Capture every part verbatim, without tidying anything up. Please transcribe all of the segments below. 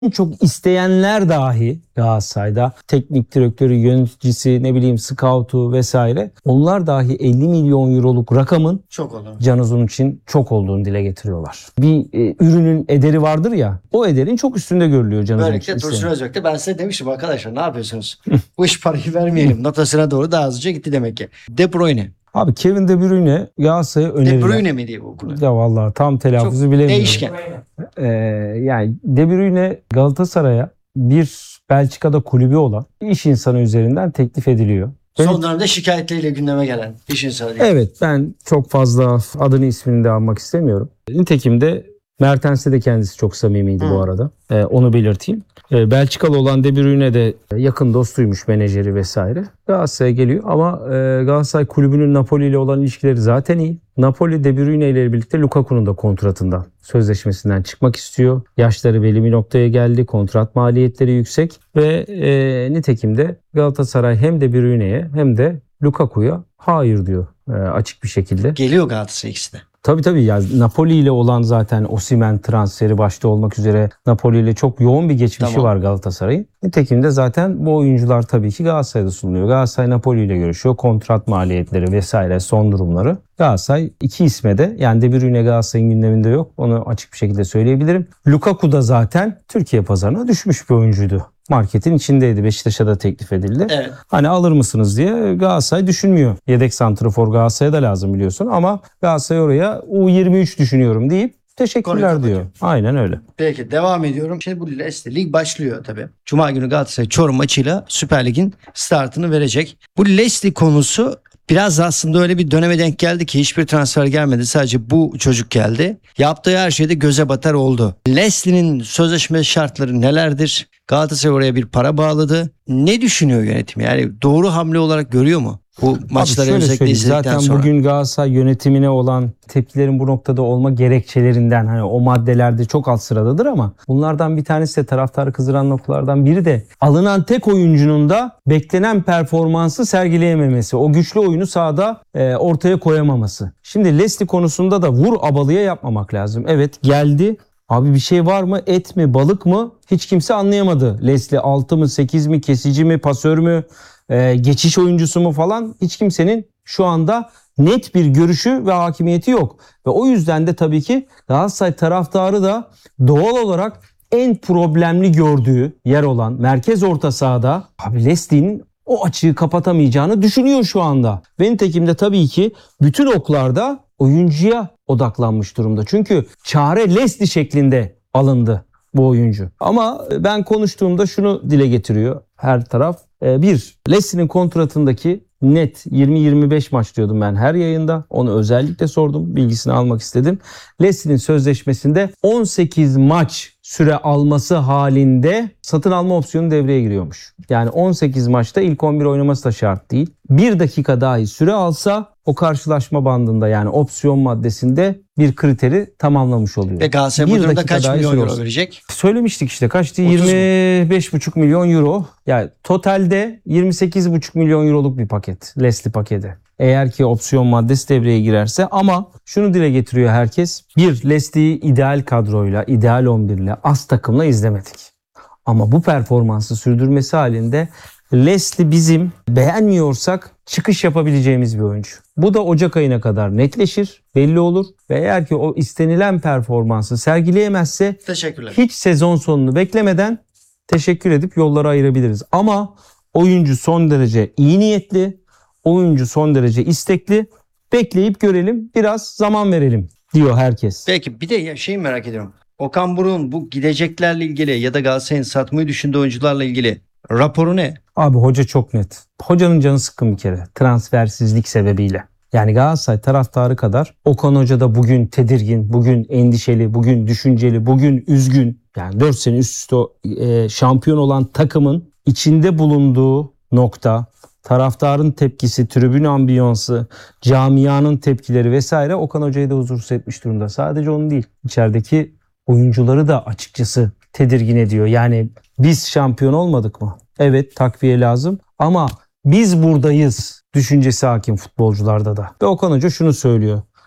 En çok isteyenler dahi Galatasaray'da teknik direktörü, yöneticisi, ne bileyim scoutu vesaire, onlar dahi elli milyon euroluk rakamın çok olur. Can Uzun için çok olduğunu dile getiriyorlar. Bir e, ürünün ederi vardır ya, o ederin çok üstünde görülüyor Can Uzun için. Böylelikle Dursun Özbek'te ben size demiştim arkadaşlar, ne yapıyorsunuz? Bu iş parayı vermeyelim. Notasına doğru daha hızlıca gitti demek ki. De Bruyne. Abi Kevin De Bruyne Galatasaray'a önerilen. De Bruyne mi diye bu okulu? Ya vallahi tam telaffuzu bilemiyorum. Değişken. Ee, yani De Bruyne Galatasaray'a bir Belçika'da kulübü olan iş insanı üzerinden teklif ediliyor. Son ben, dönemde şikayetleriyle gündeme gelen iş insanı değil. Evet, ben çok fazla adını ismini de almak istemiyorum. Nitekim de Mertens'le de kendisi çok samimiydi hmm. bu arada. Ee, onu belirteyim. Ee, Belçikalı olan De Bruyne de yakın dostuymuş, menajeri vesaire. Galatasaray'a geliyor ama e, Galatasaray kulübünün Napoli ile olan ilişkileri zaten iyi. Napoli De Bruyne ile birlikte Lukaku'nun da kontratından, sözleşmesinden çıkmak istiyor. Yaşları belli bir noktaya geldi. Kontrat maliyetleri yüksek ve e, nitekim de Galatasaray hem De Bruyne'ye hem de Lukaku'ya hayır diyor e, açık bir şekilde. Geliyor Galatasaray ikisi de. Tabii tabii ya, Napoli ile olan zaten Osimhen transferi başta olmak üzere Napoli ile çok yoğun bir geçmişi tamam. var Galatasaray'ın. Nitekim de zaten bu oyuncular tabii ki Galatasaray'da sunuluyor. Galatasaray Napoli ile görüşüyor. Kontrat maliyetleri vesaire, son durumları. Galatasaray iki isme de, yani De Bruyne Galatasaray'ın gündeminde yok. Onu açık bir şekilde söyleyebilirim. Lukaku da zaten Türkiye pazarına düşmüş bir oyuncuydu. Marketin içindeydi. Beşiktaş'a da teklif edildi. Evet. Hani alır mısınız diye Galatasaray düşünmüyor. Yedek santrafor Galatasaray'a da lazım biliyorsun ama Galatasaray oraya U yirmi üç düşünüyorum deyip teşekkürler diyor. Aynen öyle. Peki devam ediyorum. Şimdi bu Leicester Lig başlıyor tabii. Cuma günü Galatasaray Çorum maçıyla Süper Lig'in startını verecek. Bu Leicester konusu biraz aslında öyle bir döneme denk geldi ki hiçbir transfer gelmedi. Sadece bu çocuk geldi. Yaptığı her şeyde göze batar oldu. Leicester'in sözleşme şartları nelerdir? Galatasaray oraya bir para bağladı. Ne düşünüyor yönetim? Yani doğru hamle olarak görüyor mu? Bu maçları özellikle izledikten zaten sonra. Bugün Galatasaray yönetimine olan tepkilerin bu noktada olma gerekçelerinden, hani o maddelerde çok alt sıradadır ama bunlardan bir tanesi de, taraftarı kızdıran noktalardan biri de alınan tek oyuncunun da beklenen performansı sergileyememesi. O güçlü oyunu sahada e, ortaya koyamaması. Şimdi Leslie konusunda da vur abalıya yapmamak lazım. Evet, geldi. Abi bir şey var mı? Et mi? Balık mı? Hiç kimse anlayamadı. Leslie altı mı? sekiz mi? Kesici mi? Pasör mü? Ee, geçiş oyuncusu mu falan? Hiç kimsenin şu anda net bir görüşü ve hakimiyeti yok. Ve o yüzden de tabii ki Galatasaray taraftarı da doğal olarak en problemli gördüğü yer olan merkez orta sahada abi Leslie'nin o açığı kapatamayacağını düşünüyor şu anda. Ve nitekim de tabii ki bütün oklarda oyuncuya odaklanmış durumda. Çünkü çare Leslie şeklinde alındı bu oyuncu. Ama ben konuştuğumda şunu dile getiriyor her taraf. Bir, Leslie'nin kontratındaki net yirmi yirmi beş maç diyordum ben her yayında. Onu özellikle sordum. Bilgisini almak istedim. Leslie'nin sözleşmesinde on sekiz maç süre alması halinde satın alma opsiyonu devreye giriyormuş. Yani on sekiz maçta ilk on bir oynaması da şart değil. Bir dakika dahi süre alsa o karşılaşma bandında, yani opsiyon maddesinde bir kriteri tamamlamış oluyor. Ve Galatasaray bu durumda kaç milyon euro verecek? Söylemiştik işte, kaçtı? yirmi beş buçuk milyon euro. Yani totalde yirmi sekiz buçuk milyon euroluk bir paket. Leslie paketi. Eğer ki opsiyon maddesi devreye girerse, ama şunu dile getiriyor herkes. Bir, Leslie'yi ideal kadroyla, ideal on birle, az takımla izlemedik. Ama bu performansı sürdürmesi halinde Leslie bizim beğenmiyorsak çıkış yapabileceğimiz bir oyuncu. Bu da Ocak ayına kadar netleşir, belli olur ve eğer ki o istenilen performansı sergileyemezse hiç sezon sonunu beklemeden teşekkür edip yolları ayırabiliriz. Ama oyuncu son derece iyi niyetli, oyuncu son derece istekli. Bekleyip görelim, biraz zaman verelim diyor herkes. Peki bir de şey merak ediyorum. Okan Buruk'un bu gideceklerle ilgili ya da Galatasaray'ın satmayı düşündüğü oyuncularla ilgili raporu ne? Abi hoca çok net. Hocanın canı sıkkın bir kere transfersizlik sebebiyle. Yani Galatasaray taraftarı kadar Okan Hoca da bugün tedirgin, bugün endişeli, bugün düşünceli, bugün üzgün. Yani dört sene üst üste e, şampiyon olan takımın içinde bulunduğu nokta, taraftarın tepkisi, tribün ambiyansı, camianın tepkileri vesaire Okan Hoca'yı da huzursuz etmiş durumda. Sadece onu değil, içerideki oyuncuları da açıkçası tedirgin ediyor. Yani biz şampiyon olmadık mı? Evet, takviye lazım ama biz buradayız düşüncesi hakim futbolcularda da. Ve Okan Hoca şunu söylüyor.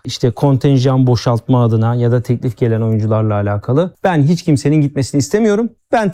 işte kontenjan boşaltma adına ya da teklif gelen oyuncularla alakalı ben hiç kimsenin gitmesini istemiyorum. Ben